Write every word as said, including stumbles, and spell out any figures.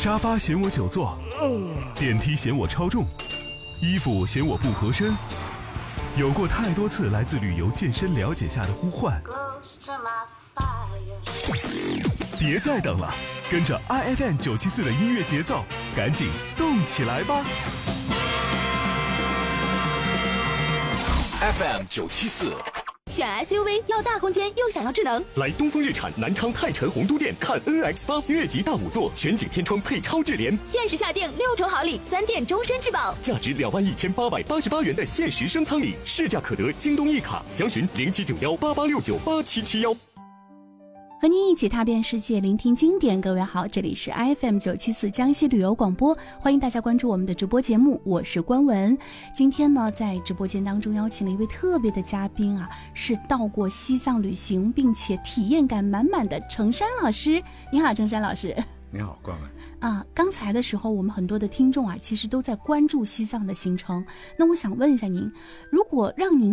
沙发嫌我久坐，电梯嫌我超重，衣服嫌我不合身。有过太多次来自旅游健身了解下的呼唤，别再等了，跟着 I F M 九七四的音乐节奏，赶紧动起来吧 ！F M 九七四。 选 S U V 要大空间又想要智能， 来东风日产南昌泰城洪都店看 N X 八 越级大五座全景天窗配超智联， 限时下定六重好礼，三电终身质保， 价值两万一千八百八十八元的限时升舱礼，市价可得京东一卡，详询零七九幺八八六九八七七幺。 和您一起踏遍世界，聆听经典。各位好，这里是 I F M 九七四江西旅游广播，欢迎大家关注我们的直播节目，我是关文。今天呢，在直播间当中邀请了一位特别的嘉宾啊，是到过西藏旅行并且体验感满满的程山老师。你好，程山老师。 你好，关文。 啊，刚才的时候，我们很多的听众啊，其实都在关注西藏的行程。那我想问一下您，如果让您